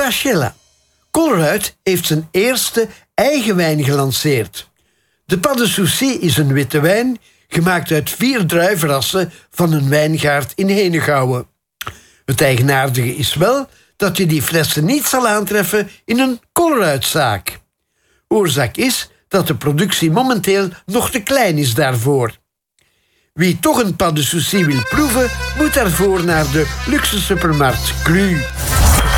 Brasella. Colruyt heeft zijn eerste eigen wijn gelanceerd. De Pas de Souci is een witte wijn gemaakt uit 4 druivenrassen van een wijngaard in Henegouwen. Het eigenaardige is wel dat je die flessen niet zal aantreffen in een Colruytzaak. Oorzaak is dat de productie momenteel nog te klein is daarvoor. Wie toch een Pas de Souci wil proeven, moet daarvoor naar de luxe supermarkt Clu.